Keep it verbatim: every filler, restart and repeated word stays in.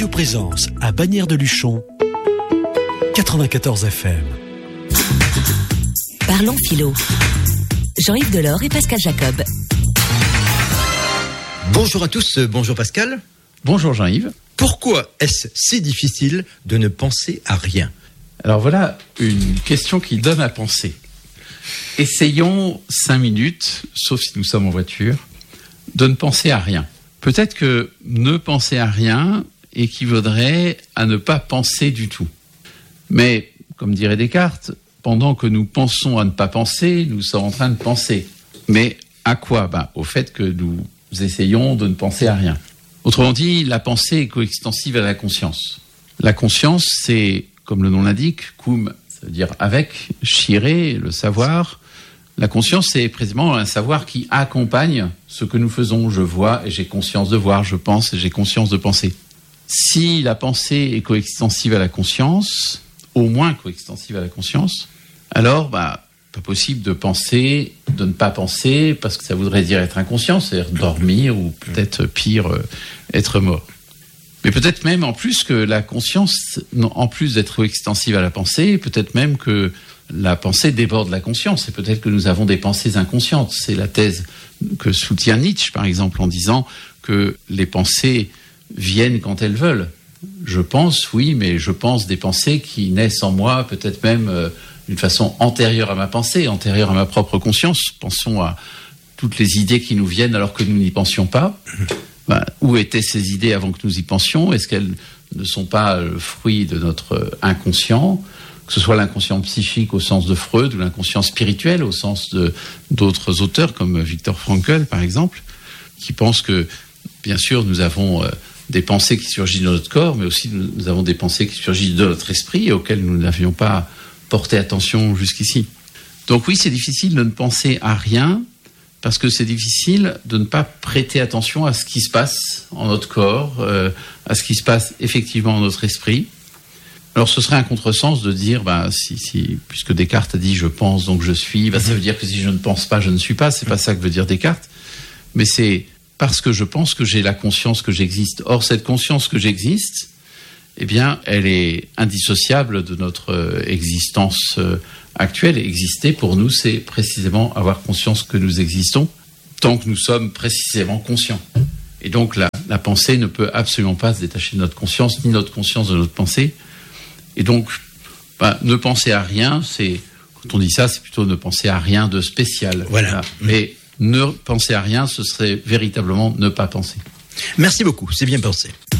Radio Présence à Bagnères de Luchon, quatre-vingt-quatorze F M. Parlons philo. Jean-Yves Delors et Pascal Jacob. Bonjour à tous, bonjour Pascal. Bonjour Jean-Yves. Pourquoi est-ce si difficile de ne penser à rien ? Alors voilà une question qui donne à penser. Essayons cinq minutes, sauf si nous sommes en voiture, de ne penser à rien. Peut-être que ne penser à rien équivaudrait à ne pas penser du tout. Mais, comme dirait Descartes, pendant que nous pensons à ne pas penser, nous sommes en train de penser. Mais à quoi ? Ben, au fait que nous essayons de ne penser à rien. Autrement dit, la pensée est coextensive à la conscience. La conscience, c'est, comme le nom l'indique, cum, ça veut dire avec, scire, le savoir. La conscience, c'est précisément un savoir qui accompagne ce que nous faisons. Je vois et j'ai conscience de voir, je pense et j'ai conscience de penser. Si la pensée est coextensive à la conscience, au moins coextensive à la conscience, alors, bah, pas possible de penser, de ne pas penser, parce que ça voudrait dire être inconscient, c'est-à-dire dormir ou peut-être pire, euh, être mort. Mais peut-être même en plus que la conscience, en plus d'être coextensive à la pensée, peut-être même que la pensée déborde la conscience, et peut-être que nous avons des pensées inconscientes. C'est la thèse que soutient Nietzsche, par exemple, en disant que les pensées viennent quand elles veulent. Je pense, oui, mais je pense des pensées qui naissent en moi, peut-être même euh, d'une façon antérieure à ma pensée, antérieure à ma propre conscience. Pensons à toutes les idées qui nous viennent alors que nous n'y pensions pas. Ben, où étaient ces idées avant que nous y pensions ? Est-ce qu'elles ne sont pas le fruit de notre inconscient ? Que ce soit l'inconscient psychique au sens de Freud ou l'inconscient spirituel au sens de d'autres auteurs comme Viktor Frankl par exemple, qui pensent que bien sûr nous avons euh, des pensées qui surgissent de notre corps, mais aussi nous, nous avons des pensées qui surgissent de notre esprit et auxquelles nous n'avions pas porté attention jusqu'ici. Donc oui, c'est difficile de ne penser à rien parce que c'est difficile de ne pas prêter attention à ce qui se passe en notre corps, euh, à ce qui se passe effectivement en notre esprit. Alors ce serait un contresens de dire, bah, si, si, puisque Descartes a dit « je pense donc je suis », bah, ça veut dire que si je ne pense pas, je ne suis pas. C'est pas ça que veut dire Descartes. Mais c'est parce que je pense que j'ai la conscience que j'existe. Or, cette conscience que j'existe, eh bien, elle est indissociable de notre existence actuelle. Exister, pour nous, c'est précisément avoir conscience que nous existons, tant que nous sommes précisément conscients. Et donc, la, la pensée ne peut absolument pas se détacher de notre conscience, ni notre conscience de notre pensée. Et donc, bah, ne penser à rien, c'est, quand on dit ça, c'est plutôt ne penser à rien de spécial. Voilà. Voilà. Mais ne penser à rien, ce serait véritablement ne pas penser. Merci beaucoup, c'est bien pensé.